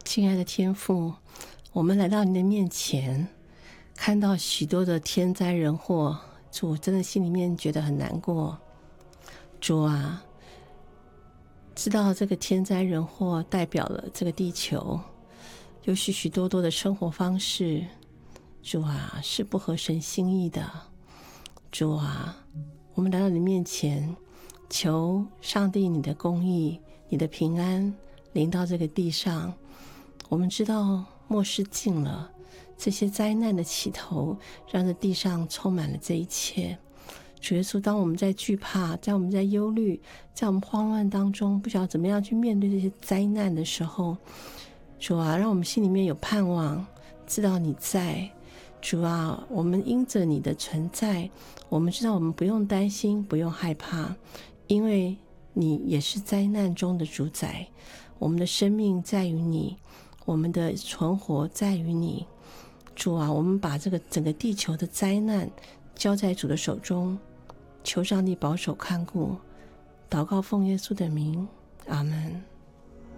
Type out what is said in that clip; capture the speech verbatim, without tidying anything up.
亲爱的天父，我们来到你的面前，看到许多的天灾人祸，主真的心里面觉得很难过。主啊，知道这个天灾人祸代表了这个地球有许许多多的生活方式，主啊，是不合神心意的。主啊，我们来到你面前，求上帝你的公义，你的平安临到这个地上。我们知道末世近了，这些灾难的起头让这地上充满了这一切。主耶稣，当我们在惧怕，在我们在忧虑，在我们慌乱当中，不晓得怎么样去面对这些灾难的时候，主啊，让我们心里面有盼望，知道你在。主啊，我们因着你的存在，我们知道我们不用担心，不用害怕，因为你也是灾难中的主宰。我们的生命在于你，我们的存活在于你。主啊，我们把这个整个地球的灾难交在主的手中，求上帝保守看顾。祷告奉耶稣的名，阿们。